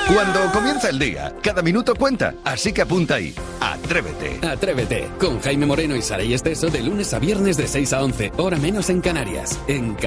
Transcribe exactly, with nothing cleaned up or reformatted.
Cuando comienza el día, cada minuto cuenta, así que apunta ahí. Atrévete. Atrévete, con Jaime Moreno y Saray Esteso de lunes a viernes de seis a once, hora menos en Canarias, en Canarias.